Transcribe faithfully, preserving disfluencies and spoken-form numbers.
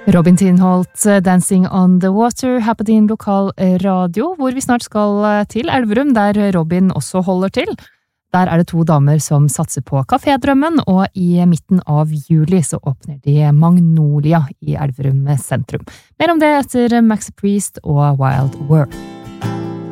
Robin Tinholt, Dancing on the Water, her på din lokal radio, hvor vi snart skal til Elverum, der Robin også holder til. Der er det to damer som satser på kafédrømmen, og i midten av juli så åpner de Magnolia i Elverum sentrum. Mer om det etter Maxi Priest og Wild World.